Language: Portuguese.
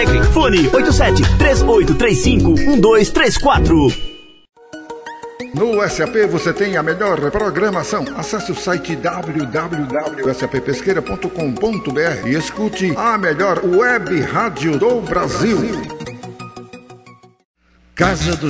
Fone 87-3835-1234. No SAP você tem a melhor programação. Acesse o site www.sappesqueira.com.br e escute a melhor web rádio do Brasil. Casa do